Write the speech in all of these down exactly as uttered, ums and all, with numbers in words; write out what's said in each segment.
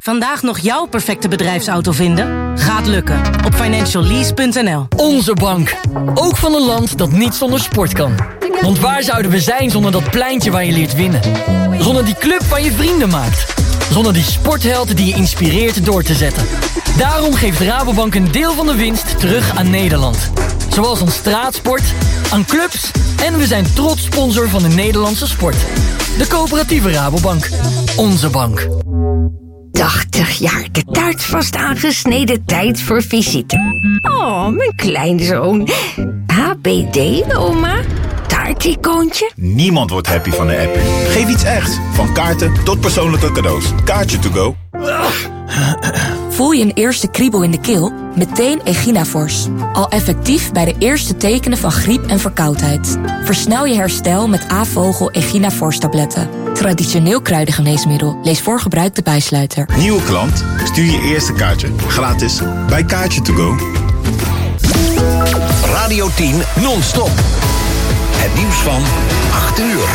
Vandaag nog jouw perfecte bedrijfsauto vinden? Gaat lukken op financial lease punt n l. Onze bank. Ook van een land dat niet zonder sport kan. Want waar zouden we zijn zonder dat pleintje waar je leert winnen? Zonder die club waar je vrienden maakt? Zonder die sportheld die je inspireert door te zetten? Daarom geeft Rabobank een deel van de winst terug aan Nederland. Zoals aan straatsport, aan clubs en we zijn trots sponsor van de Nederlandse sport. De coöperatieve Rabobank. Onze bank. tachtig jaar, de taart vast aangesneden, tijd voor visite. Oh, mijn kleinzoon. H B D, oma? Taarticoontje? Niemand wordt happy van de app. Geef iets echt. Van kaarten tot persoonlijke cadeaus. Kaartje to go. Voel je een eerste kriebel in de keel? Meteen Echinafors. Al effectief bij de eerste tekenen van griep en verkoudheid. Versnel je herstel met A-vogel Echinafors tabletten. Traditioneel kruidengeneesmiddel. Lees voor gebruik de bijsluiter. Nieuwe klant? Stuur je eerste kaartje. Gratis. Bij Kaartje to go. Radio tien non-stop. Het nieuws van acht uur.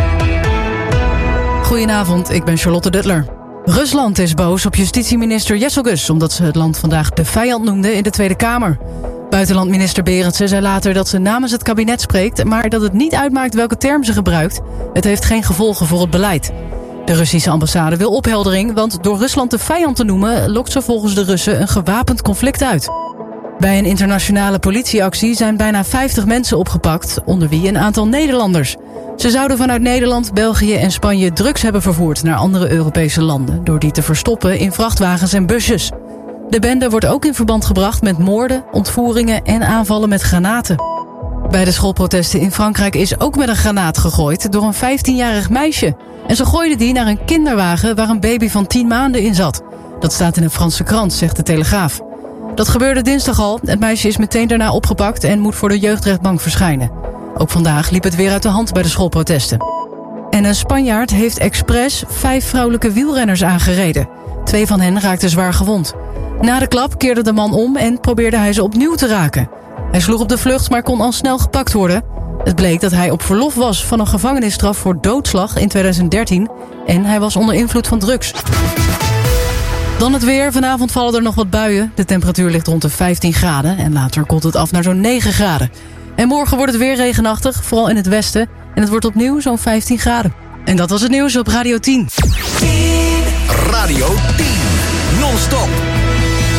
Goedenavond, ik ben Charlotte Duttler. Rusland is boos op justitieminister Jesselgus omdat ze het land vandaag de vijand noemde in de Tweede Kamer. Buitenlandminister Berendsen zei later dat ze namens het kabinet spreekt, maar dat het niet uitmaakt welke term ze gebruikt. Het heeft geen gevolgen voor het beleid. De Russische ambassade wil opheldering, want door Rusland de vijand te noemen lokt ze volgens de Russen een gewapend conflict uit. Bij een internationale politieactie zijn bijna vijftig mensen opgepakt, onder wie een aantal Nederlanders. Ze zouden vanuit Nederland, België en Spanje drugs hebben vervoerd naar andere Europese landen, door die te verstoppen in vrachtwagens en busjes. De bende wordt ook in verband gebracht met moorden, ontvoeringen en aanvallen met granaten. Bij de schoolprotesten in Frankrijk is ook met een granaat gegooid door een vijftienjarig meisje. En ze gooide die naar een kinderwagen waar een baby van tien maanden in zat. Dat staat in een Franse krant, zegt de Telegraaf. Dat gebeurde dinsdag al. Het meisje is meteen daarna opgepakt en moet voor de jeugdrechtbank verschijnen. Ook vandaag liep het weer uit de hand bij de schoolprotesten. En een Spanjaard heeft expres vijf vrouwelijke wielrenners aangereden. Twee van hen raakten zwaar gewond. Na de klap keerde de man om en probeerde hij ze opnieuw te raken. Hij sloeg op de vlucht, maar kon al snel gepakt worden. Het bleek dat hij op verlof was van een gevangenisstraf voor doodslag in tweeduizend dertien... en hij was onder invloed van drugs. Dan het weer. Vanavond vallen er nog wat buien. De temperatuur ligt rond de vijftien graden en later koelt het af naar zo'n negen graden. En morgen wordt het weer regenachtig, vooral in het westen. En het wordt opnieuw zo'n vijftien graden. En dat was het nieuws op Radio tien. Radio tien. Non-stop.